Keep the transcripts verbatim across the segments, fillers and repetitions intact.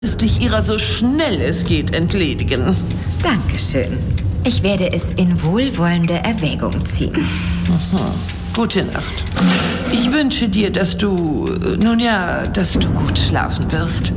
dich ihrer so schnell es geht entledigen. Dankeschön. Ich werde es in wohlwollende Erwägung ziehen. Aha. Gute Nacht. Ich wünsche dir, dass du, nun ja, dass du gut schlafen wirst.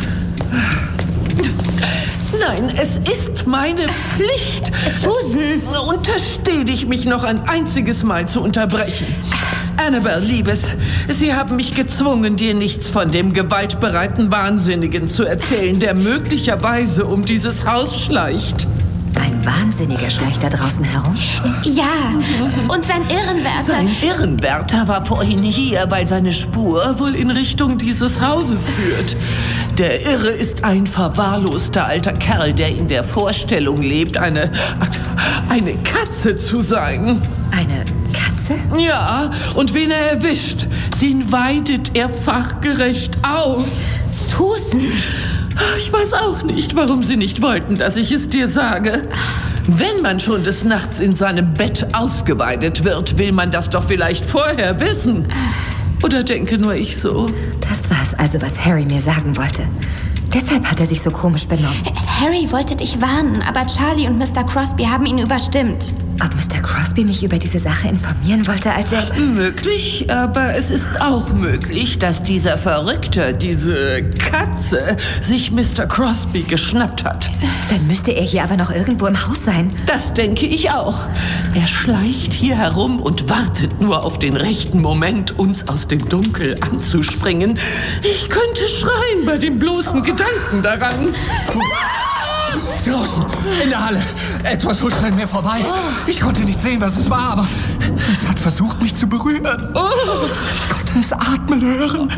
Nein, es ist meine Pflicht. Susan! Untersteh dich, mich noch ein einziges Mal zu unterbrechen. Annabelle, Liebes, Sie haben mich gezwungen, dir nichts von dem gewaltbereiten Wahnsinnigen zu erzählen, der möglicherweise um dieses Haus schleicht. Ein Wahnsinniger schleicht da draußen herum? Ja, und sein Irrenwärter. Sein Irrenwärter war vorhin hier, weil seine Spur wohl in Richtung dieses Hauses führt. Der Irre ist ein verwahrloster alter Kerl, der in der Vorstellung lebt, eine, eine Katze zu sein. Eine Katze? Ja, und wen er erwischt, den weidet er fachgerecht aus. Susan! Ich weiß auch nicht, warum Sie nicht wollten, dass ich es dir sage. Wenn man schon des Nachts in seinem Bett ausgeweidet wird, will man das doch vielleicht vorher wissen. Oder denke nur ich so? Das war's also, was Harry mir sagen wollte. Deshalb hat er sich so komisch benommen. Harry wollte dich warnen, aber Charlie und Mister Crosby haben ihn überstimmt. Ob Mister Crosby mich über diese Sache informieren wollte, als er... Möglich, aber es ist auch möglich, dass dieser Verrückte, diese Katze, sich Mister Crosby geschnappt hat. Dann müsste er hier aber noch irgendwo im Haus sein. Das denke ich auch. Er schleicht hier herum und wartet nur auf den rechten Moment, uns aus dem Dunkel anzuspringen. Ich könnte schreien bei dem bloßen Gedanken daran. Draußen, in der Halle. Etwas huschte an mir vorbei. Ich konnte nicht sehen, was es war, aber es hat versucht, mich zu berühren. Ich konnte es atmen hören.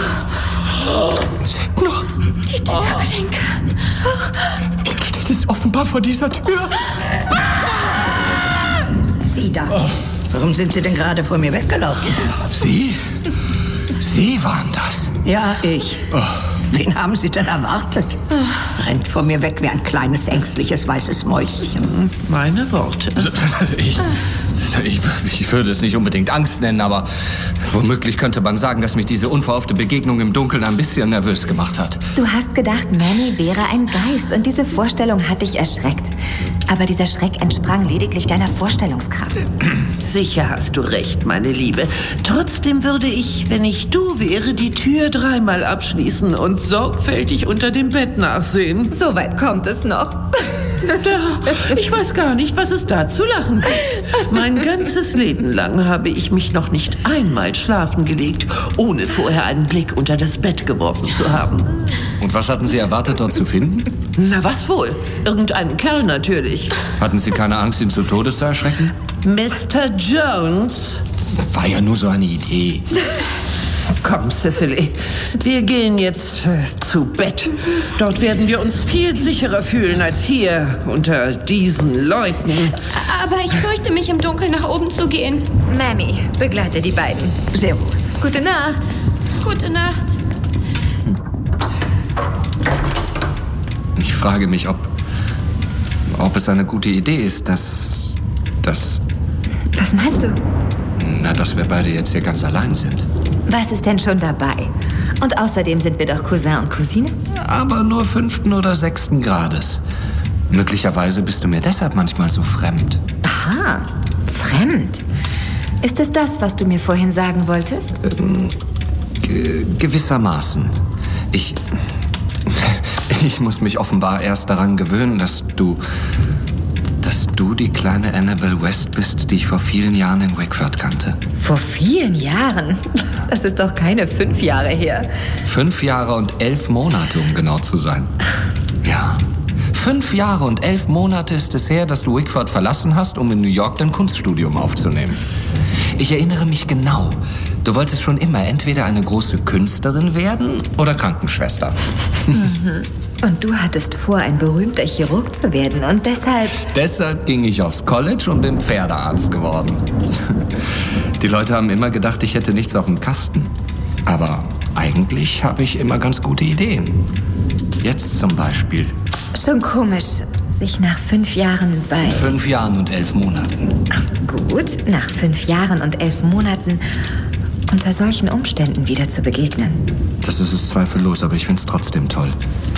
Seht nur. Die Türklinke. Jetzt steht es offenbar vor dieser Tür. Sie da. Warum sind Sie denn gerade vor mir weggelaufen? Sie? Sie waren das? Ja, ich. Oh. Wen haben Sie denn erwartet? Rennt vor mir weg wie ein kleines, ängstliches, weißes Mäuschen. Meine Worte. Ich, ich, ich würde es nicht unbedingt Angst nennen, aber womöglich könnte man sagen, dass mich diese unverhoffte Begegnung im Dunkeln ein bisschen nervös gemacht hat. Du hast gedacht, Manny wäre ein Geist und diese Vorstellung hat dich erschreckt. Aber dieser Schreck entsprang lediglich deiner Vorstellungskraft. Sicher hast du recht, meine Liebe. Trotzdem würde ich, wenn ich du wäre, die Tür dreimal abschließen und sorgfältig unter dem Bett nachsehen. So weit kommt es noch. Da, ich weiß gar nicht, was es da zu lachen gibt. Mein ganzes Leben lang habe ich mich noch nicht einmal schlafen gelegt, ohne vorher einen Blick unter das Bett geworfen zu haben. Und was hatten Sie erwartet, dort zu finden? Na, was wohl? Irgendeinen Kerl natürlich. Hatten Sie keine Angst, ihn zu Tode zu erschrecken? Mister Jones. Das war ja nur so eine Idee. Komm, Cicely, wir gehen jetzt äh, zu Bett. Dort werden wir uns viel sicherer fühlen als hier unter diesen Leuten. Aber ich fürchte mich, im Dunkeln nach oben zu gehen. Mammy, begleite die beiden. Sehr wohl. Gute Nacht. Gute Nacht. Ich frage mich, ob, ob es eine gute Idee ist, dass, dass, Was meinst du? na, dass wir beide jetzt hier ganz allein sind. Was ist denn schon dabei? Und außerdem sind wir doch Cousin und Cousine? Aber nur fünften oder sechsten Grades. Möglicherweise bist du mir deshalb manchmal so fremd. Aha, fremd. Ist es das, was du mir vorhin sagen wolltest? Ähm, ge- gewissermaßen. Ich, ich muss mich offenbar erst daran gewöhnen, dass du, dass du die kleine Annabelle West bist, die ich vor vielen Jahren in Wickford kannte. Vor vielen Jahren? Das ist doch keine fünf Jahre her. Fünf Jahre und elf Monate, um genau zu sein. Ja. Fünf Jahre und elf Monate ist es her, dass du Wickford verlassen hast, um in New York dein Kunststudium aufzunehmen. Ich erinnere mich genau. Du wolltest schon immer entweder eine große Künstlerin werden oder Krankenschwester. Mhm. Und du hattest vor, ein berühmter Chirurg zu werden und deshalb... Deshalb ging ich aufs College und bin Pferdearzt geworden. Die Leute haben immer gedacht, ich hätte nichts auf dem Kasten. Aber eigentlich habe ich immer ganz gute Ideen. Jetzt zum Beispiel. Schon komisch, sich nach fünf Jahren bei... Fünf Jahren und elf Monaten. Gut, nach fünf Jahren und elf Monaten unter solchen Umständen wieder zu begegnen. Das ist es zweifellos, aber ich find's trotzdem toll.